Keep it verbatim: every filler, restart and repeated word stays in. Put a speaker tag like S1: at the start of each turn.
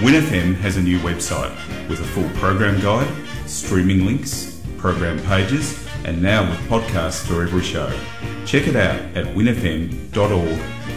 S1: WinFM has a new website with a full program guide, streaming links, program pages, and now with podcasts for every show. Check it out at winfm dot org